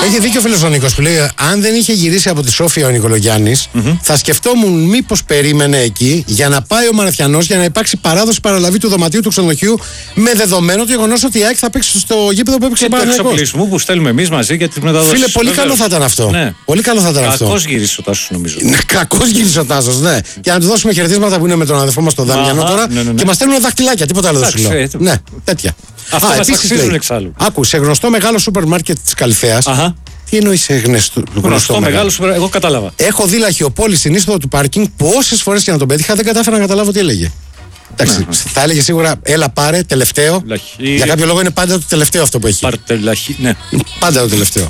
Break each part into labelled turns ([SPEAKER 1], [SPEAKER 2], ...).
[SPEAKER 1] Έχει δίκιο ο φίλος ο Νίκος που λέει: αν δεν είχε γυρίσει από τη Σόφια ο Νικολογιάννης, θα σκεφτόμουν μήπως περίμενε εκεί για να πάει ο Μαραθιανός για να υπάρξει παράδοση παραλαβή του δωματίου του ξενοδοχείου, με δεδομένο το γεγονός ότι η ΑΕΚ θα παίξει στο γήπεδο που έπαιξε ο Παναθηναϊκός. Και του εξοπλισμού
[SPEAKER 2] που στέλνουμε εμείς μαζί για τις μεταδόσεις.
[SPEAKER 1] Φίλε, πολύ καλό θα ήταν αυτό.
[SPEAKER 2] Ναι.
[SPEAKER 1] Πολύ καλό θα ήταν αυτό.
[SPEAKER 2] Κακός γύρισε ο Τάσος, νομίζω.
[SPEAKER 1] Κακός γύρισε ο Τάσος, ναι. Και να του δώσουμε χαιρετίσματα που είναι με τον αδερφό μας τον Δαμιανό τώρα και μας στέλνουν δαχτυλάκια. Τίποτα άλλο δεν σου λέω. Ναι, τέτοια.
[SPEAKER 2] Αυτό μας αξίζουν εξάλλου.
[SPEAKER 1] Άκου, σε γνωστό μεγάλο σούπερ μάρκετ της Καλυθέας. Τι εννοεί σε γνωστό μεγάλο σούπερ?
[SPEAKER 2] Εγώ κατάλαβα.
[SPEAKER 1] Έχω δει Λαχιοπόλη στην είσοδο του πάρκινγκ πόσες φορές και να τον πέτυχα, δεν κατάφερα να καταλάβω τι έλεγε. Εντάξει, θα έλεγε σίγουρα έλα πάρε, τελευταίο. Για κάποιο λόγο είναι πάντα το τελευταίο αυτό που έχει.
[SPEAKER 2] Παρτελαχή, ναι.
[SPEAKER 1] Πάντα το τελευταίο.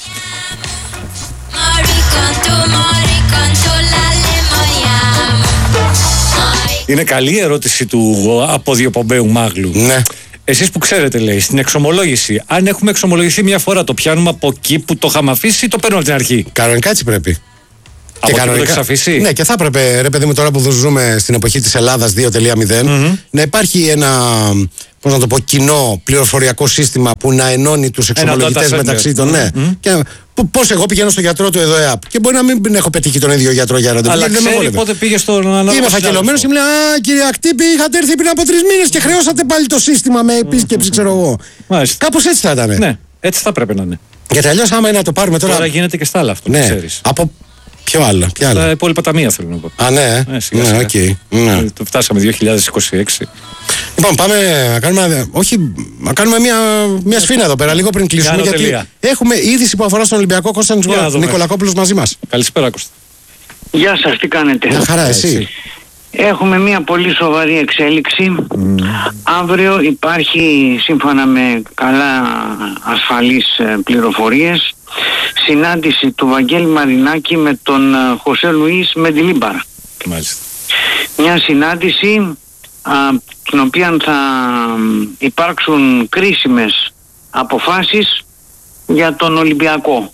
[SPEAKER 2] Είναι καλή η ερώτηση του Αποδιοπομπέου Μάγλου.
[SPEAKER 1] Ναι.
[SPEAKER 2] Εσείς που ξέρετε, λέει, στην εξομολόγηση, αν έχουμε εξομολογηθεί μια φορά, το πιάνουμε από εκεί που το είχαμε αφήσει ή το παίρνουμε από την αρχή?
[SPEAKER 1] Κανονικά έτσι πρέπει.
[SPEAKER 2] Από εκεί που το έχεις αφήσει.
[SPEAKER 1] Ναι, και θα έπρεπε, ρε παιδί μου, τώρα που ζούμε στην εποχή της Ελλάδας 2.0, να υπάρχει ένα, πώς να το πω, κοινό πληροφοριακό σύστημα που να ενώνει τους εξομολογητές μεταξύ των. Ναι. Και πώς εγώ πηγαίνω στο γιατρό του ΕΔΟΕΑΠ και μπορεί να μην έχω πετύχει τον ίδιο γιατρό για ραντεβού.
[SPEAKER 2] Αλλά ξέρει πότε πήγε στον ανάλογο.
[SPEAKER 1] Είμαι φακελωμένος και μου λέει: α, κύριε Ακτύπη, είχατε έρθει πριν από 3 μήνες και χρεώσατε πάλι το σύστημα με επίσκεψη, ξέρω εγώ. Κάπως έτσι θα ήταν.
[SPEAKER 2] Ναι, έτσι θα πρέπει να είναι.
[SPEAKER 1] Γιατί αλλιώς άμα είναι να το πάρουμε τώρα.
[SPEAKER 2] Τώρα γίνεται και στα άλλα αυτό,
[SPEAKER 1] ναι,
[SPEAKER 2] ξέρεις.
[SPEAKER 1] Από ποιο άλλο?
[SPEAKER 2] Τα υπόλοιπα ταμεία θέλω να πω.
[SPEAKER 1] Α, ναι.
[SPEAKER 2] Σιγά, σιγά. Το φτάσαμε 2026.
[SPEAKER 1] Λοιπόν, πάμε να κάνουμε μια σφίνα εδώ πέρα, λίγο πριν κλείσουμε. Γιατί έχουμε είδηση που αφορά στον Ολυμπιακό. Κώστα Νικολακόπουλος μαζί μας.
[SPEAKER 2] Καλησπέρα, Κώστα.
[SPEAKER 3] Γεια σας, τι κάνετε?
[SPEAKER 1] Μια χαρά, εσύ?
[SPEAKER 3] Έχουμε μια πολύ σοβαρή εξέλιξη. Αύριο υπάρχει, σύμφωνα με καλά ασφαλείς πληροφορίες, συνάντηση του Βαγγέλη Μαρινάκη με τον Χωσέ Λουίς Μεντιλίμπαρα.
[SPEAKER 2] Μάλιστα.
[SPEAKER 3] Μια συνάντηση την οποία θα υπάρξουν κρίσιμες αποφάσεις για τον Ολυμπιακό.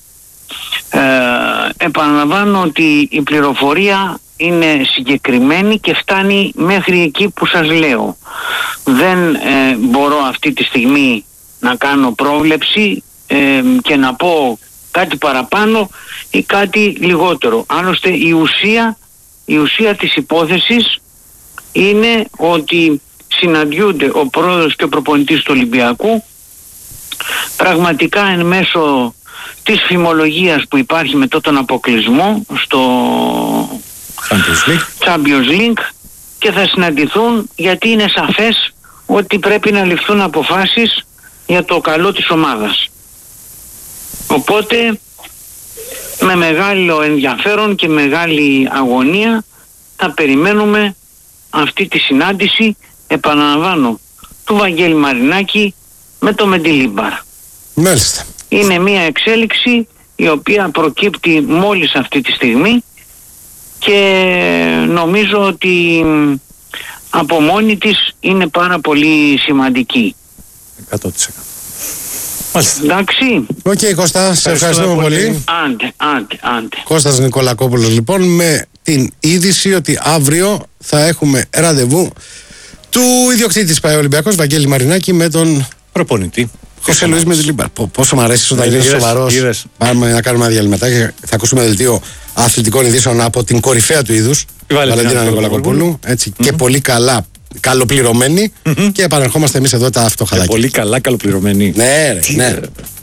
[SPEAKER 3] Επαναλαμβάνω ότι η πληροφορία είναι συγκεκριμένη και φτάνει μέχρι εκεί που σας λέω. Δεν μπορώ αυτή τη στιγμή να κάνω πρόβλεψη και να πω κάτι παραπάνω ή κάτι λιγότερο. Άλλωστε η ουσία της υπόθεσης είναι ότι συναντιούνται ο πρόεδρος και ο προπονητής του Ολυμπιακού πραγματικά εν μέσω της φημολογίας που υπάρχει μετά τον αποκλεισμό στο Champions League και θα συναντηθούν γιατί είναι σαφές ότι πρέπει να ληφθούν αποφάσεις για το καλό της ομάδας. Οπότε με μεγάλο ενδιαφέρον και μεγάλη αγωνία θα περιμένουμε αυτή τη συνάντηση, επαναλαμβάνω, του Βαγγέλη Μαρινάκη με το Μεντιλίμπαρα.
[SPEAKER 1] Μάλιστα.
[SPEAKER 3] Είναι μια εξέλιξη η οποία προκύπτει μόλις αυτή τη στιγμή και νομίζω ότι από μόνη της είναι πάρα πολύ σημαντική.
[SPEAKER 2] 100%. Μάλιστα.
[SPEAKER 3] Εντάξει.
[SPEAKER 1] Οκ, Κώστα, σε ευχαριστούμε πολύ.
[SPEAKER 3] Άντε.
[SPEAKER 1] Κώστας Νικολακόπουλος λοιπόν, με την είδηση ότι αύριο θα έχουμε ραντεβού του ιδιοκτήτη της ΠΑΕ Ολυμπιακός, Βαγγέλη Μαρινάκη, με τον
[SPEAKER 2] προπονητή
[SPEAKER 1] Χωσέ Λουίς Μεντιλίμπαρα. Πόσο μου αρέσει όταν γίνεις σοβαρός. Πάμε να κάνουμε ένα διαλυματάκι. Θα ακούσουμε δελτίο αθλητικών ειδήσεων από την κορυφαία του είδους, Βαλεντίνα Νικολακοπούλου. Και πολύ καλά, καλοπληρωμένη. Και επανερχόμαστε εμείς εδώ τα φτωχαδάκια.
[SPEAKER 2] Πολύ καλά καλοπληρωμένη.
[SPEAKER 1] Ναι.